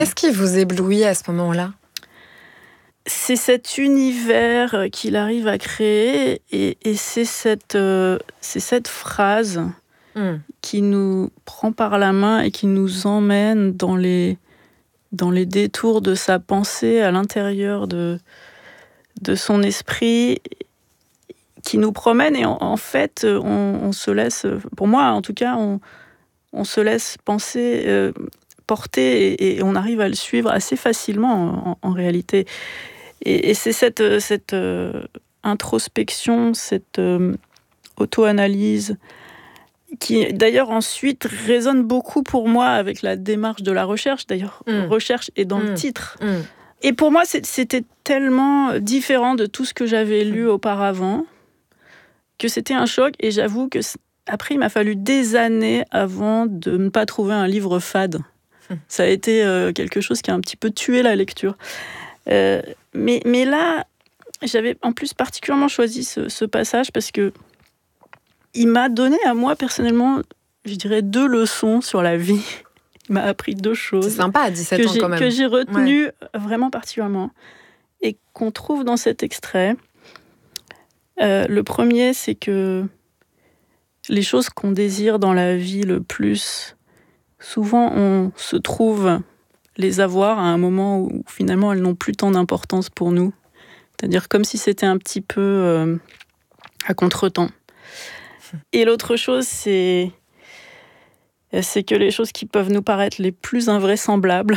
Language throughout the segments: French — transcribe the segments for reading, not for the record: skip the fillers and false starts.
Qu'est-ce qui vous éblouit à ce moment-là? C'est cet univers qu'il arrive à créer et c'est cette phrase Mmh. qui nous prend par la main et qui nous emmène dans les détours de sa pensée à l'intérieur de son esprit, qui nous promène et en fait, on se laisse, pour moi en tout cas, on se laisse penser, porter et on arrive à le suivre assez facilement en réalité. Et c'est cette introspection, cette auto-analyse qui d'ailleurs ensuite résonne beaucoup pour moi avec la démarche de la recherche. D'ailleurs, recherche est dans le titre. Et pour moi, c'était tellement différent de tout ce que j'avais lu auparavant que c'était un choc. Et j'avoue que après, il m'a fallu des années avant de ne pas trouver un livre fade. Ça a été quelque chose qui a un petit peu tué la lecture. Mais là, j'avais en plus particulièrement choisi ce passage parce que il m'a donné à moi personnellement, je dirais, 2 leçons sur la vie. Il m'a appris 2 choses. C'est sympa à 17 ans quand même. Que j'ai retenues vraiment particulièrement et qu'on trouve dans cet extrait. Le premier, c'est que les choses qu'on désire dans la vie le plus, souvent on se trouve les avoir à un moment où finalement elles n'ont plus tant d'importance pour nous. C'est-à-dire comme si c'était un petit peu à contretemps. Et l'autre chose, c'est que les choses qui peuvent nous paraître les plus invraisemblables,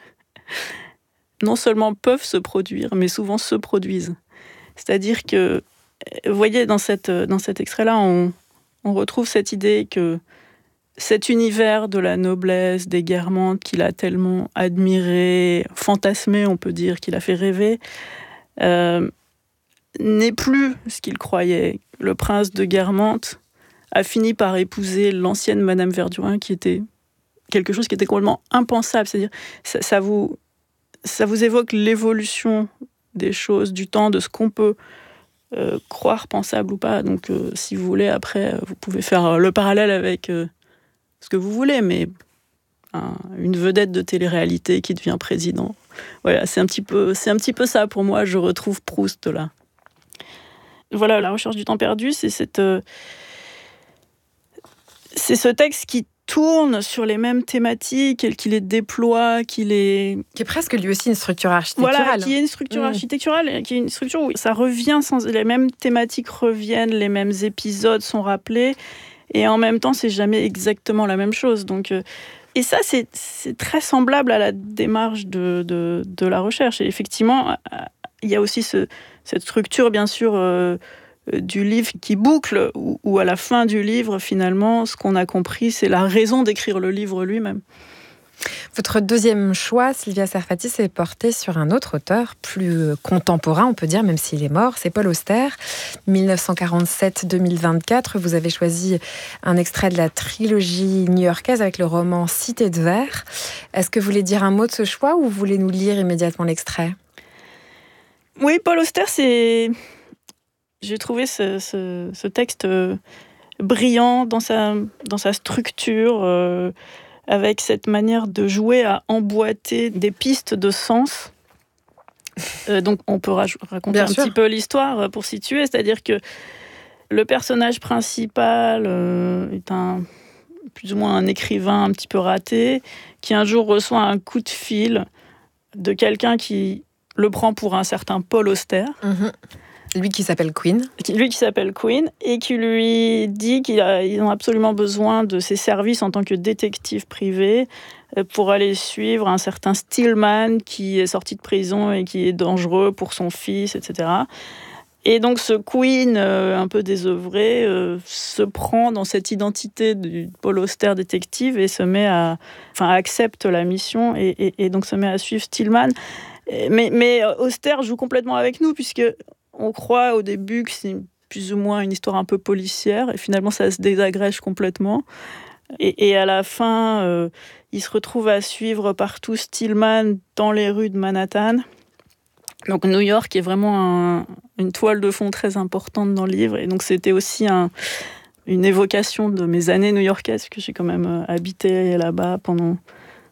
non seulement peuvent se produire, mais souvent se produisent. C'est-à-dire que, vous voyez, dans cet extrait-là, on retrouve cette idée que cet univers de la noblesse, des Guermantes qu'il a tellement admiré, fantasmé, on peut dire, qu'il a fait rêver, n'est plus ce qu'il croyait. Le prince de Guermantes a fini par épouser l'ancienne Madame Verdurin, qui était quelque chose qui était complètement impensable. C'est-à-dire, ça vous évoque l'évolution des choses, du temps, de ce qu'on peut croire pensable ou pas. Donc, si vous voulez, après, vous pouvez faire le parallèle avec ce que vous voulez, mais une vedette de télé-réalité qui devient président. Voilà, c'est un petit peu ça pour moi. Je retrouve Proust là. Voilà, La recherche du temps perdu, c'est ce texte qui tourne sur les mêmes thématiques, qui les déploie, qui est presque lui aussi une structure architecturale. Voilà, qui est une structure architecturale, qui est une structure où ça revient, les mêmes thématiques reviennent, les mêmes épisodes sont rappelés, et en même temps, c'est jamais exactement la même chose. Donc, et ça, c'est très semblable à la démarche de la recherche. Et effectivement, il y a aussi cette structure, bien sûr, du livre qui boucle, où à la fin du livre, finalement, ce qu'on a compris, c'est la raison d'écrire le livre lui-même. Votre deuxième choix, Sylvia Sarfati, s'est porté sur un autre auteur, plus contemporain, on peut dire, même s'il est mort, c'est Paul Auster. 1947-2024, vous avez choisi un extrait de la trilogie new-yorkaise avec le roman Cité de verre. Est-ce que vous voulez dire un mot de ce choix ou vous voulez nous lire immédiatement l'extrait ? Oui, Paul Auster, j'ai trouvé ce texte brillant dans sa structure, avec cette manière de jouer à emboîter des pistes de sens. Donc on peut raconter un petit peu l'histoire pour situer, c'est-à-dire que le personnage principal est plus ou moins un écrivain un petit peu raté, qui un jour reçoit un coup de fil de quelqu'un qui le prend pour un certain Paul Auster. Lui qui s'appelle Queen. Et qui lui dit qu'ils ont absolument besoin de ses services en tant que détective privé pour aller suivre un certain Stillman qui est sorti de prison et qui est dangereux pour son fils, etc. Et donc ce Queen, un peu désœuvré, se prend dans cette identité du Paul Auster détective et accepte la mission et donc se met à suivre Stillman. Mais Auster joue complètement avec nous, puisque on croit au début que c'est plus ou moins une histoire un peu policière, et finalement ça se désagrège complètement. Et à la fin, il se retrouve à suivre partout Stillman dans les rues de Manhattan. Donc New York est vraiment une toile de fond très importante dans le livre, et donc c'était aussi une évocation de mes années new-yorkaises, que j'ai quand même habité là-bas pendant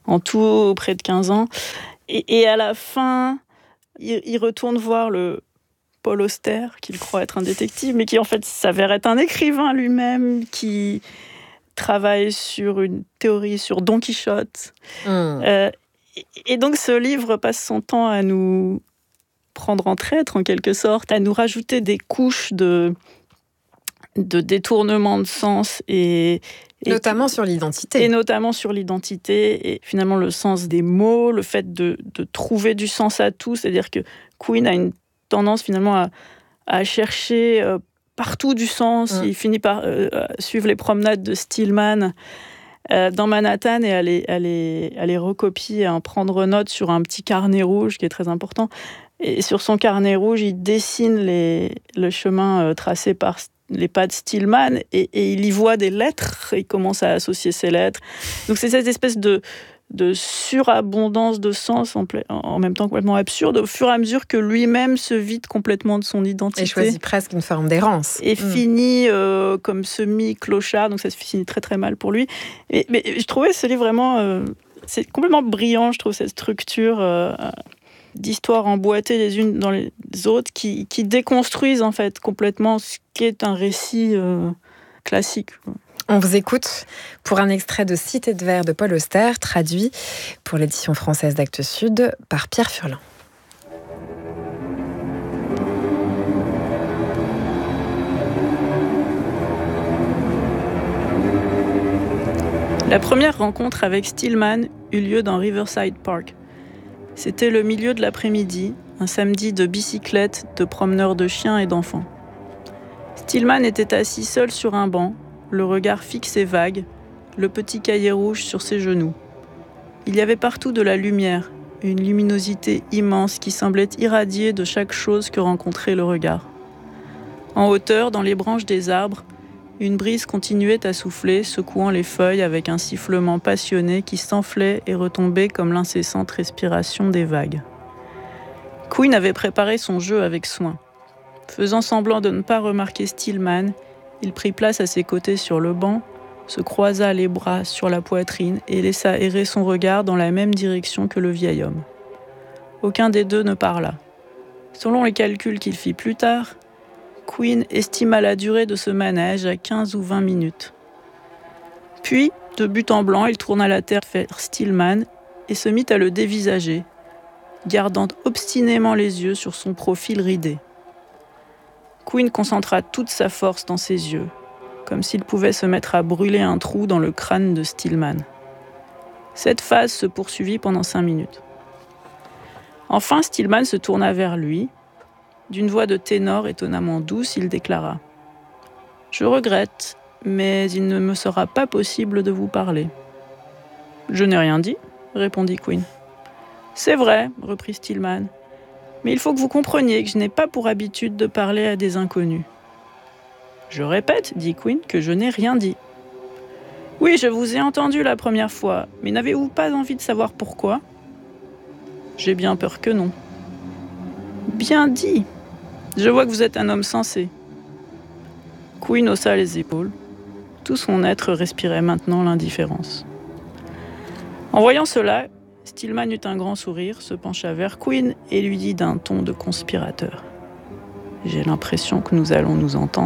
en tout près de 15 ans. Et à la fin, il retourne voir le Paul Auster, qu'il croit être un détective, mais qui en fait s'avère être un écrivain lui-même, qui travaille sur une théorie sur Don Quichotte. Et donc ce livre passe son temps à nous prendre en traître, en quelque sorte, à nous rajouter des couches de détournement de sens et notamment sur l'identité. Et notamment sur l'identité et finalement le sens des mots, le fait de trouver du sens à tout. C'est-à-dire que Queen a une tendance finalement à chercher partout du sens. Il finit par suivre les promenades de Stillman dans Manhattan et à les recopier, à en prendre note sur un petit carnet rouge qui est très important. Et sur son carnet rouge, il dessine le chemin tracé par les pas de Stillman et il y voit des lettres et il commence à associer ces lettres. Donc c'est cette espèce de surabondance de sens en même temps complètement absurde au fur et à mesure que lui-même se vide complètement de son identité. Et choisit presque une forme d'errance. Et finit comme semi-clochard, donc ça se finit très très mal pour lui. Mais je trouvais ce livre vraiment... c'est complètement brillant, je trouve, cette structure... d'histoires emboîtées les unes dans les autres qui déconstruisent en fait complètement ce qu'est un récit classique. On vous écoute pour un extrait de Cité de verre de Paul Auster, traduit pour l'édition française d'Actes Sud par Pierre Furlan. La première rencontre avec Stillman eut lieu dans Riverside Park. C'était le milieu de l'après-midi, un samedi de bicyclette, de promeneurs de chiens et d'enfants. Stillman était assis seul sur un banc, le regard fixe et vague, le petit cahier rouge sur ses genoux. Il y avait partout de la lumière, une luminosité immense qui semblait irradier de chaque chose que rencontrait le regard. En hauteur, dans les branches des arbres, une brise continuait à souffler, secouant les feuilles avec un sifflement passionné qui s'enflait et retombait comme l'incessante respiration des vagues. Queen avait préparé son jeu avec soin. Faisant semblant de ne pas remarquer Stillman, il prit place à ses côtés sur le banc, se croisa les bras sur la poitrine et laissa errer son regard dans la même direction que le vieil homme. Aucun des deux ne parla. Selon les calculs qu'il fit plus tard, Queen estima la durée de ce manège à 15 ou 20 minutes. Puis, de but en blanc, il tourna la tête vers Stillman et se mit à le dévisager, gardant obstinément les yeux sur son profil ridé. Queen concentra toute sa force dans ses yeux, comme s'il pouvait se mettre à brûler un trou dans le crâne de Stillman. Cette phase se poursuivit pendant 5 minutes. Enfin, Stillman se tourna vers lui. D'une voix de ténor étonnamment douce, il déclara « Je regrette, mais il ne me sera pas possible de vous parler. »« Je n'ai rien dit, » répondit Queen. « C'est vrai, » reprit Stillman, « mais il faut que vous compreniez que je n'ai pas pour habitude de parler à des inconnus. »« Je répète, » dit Queen, « que je n'ai rien dit. »« Oui, je vous ai entendu la première fois, mais n'avez-vous pas envie de savoir pourquoi ?»« J'ai bien peur que non. »« Bien dit. Je vois que vous êtes un homme sensé. » Queen haussa les épaules. Tout son être respirait maintenant l'indifférence. En voyant cela, Stillman eut un grand sourire, se pencha vers Queen et lui dit d'un ton de conspirateur. « J'ai l'impression que nous allons nous entendre. »«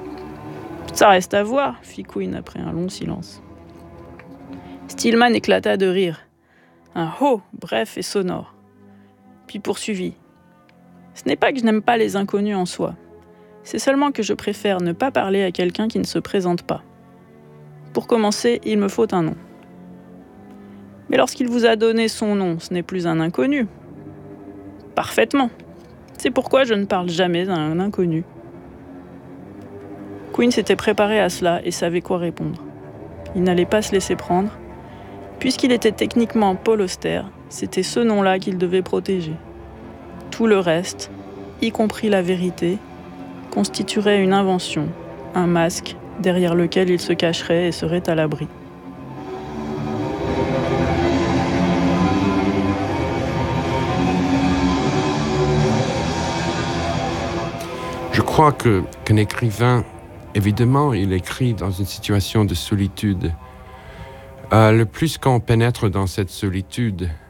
Ça reste à voir, » fit Queen après un long silence. Stillman éclata de rire. Un « ho » bref et sonore. Puis poursuivit. Ce n'est pas que je n'aime pas les inconnus en soi. C'est seulement que je préfère ne pas parler à quelqu'un qui ne se présente pas. Pour commencer, il me faut un nom. Mais lorsqu'il vous a donné son nom, ce n'est plus un inconnu. Parfaitement. C'est pourquoi je ne parle jamais à un inconnu. Queen s'était préparé à cela et savait quoi répondre. Il n'allait pas se laisser prendre. Puisqu'il était techniquement Paul Auster, c'était ce nom-là qu'il devait protéger. Tout le reste, y compris la vérité, constituerait une invention, un masque derrière lequel il se cacherait et serait à l'abri. Je crois qu'un écrivain, évidemment, il écrit dans une situation de solitude. Le plus qu'on pénètre dans cette solitude,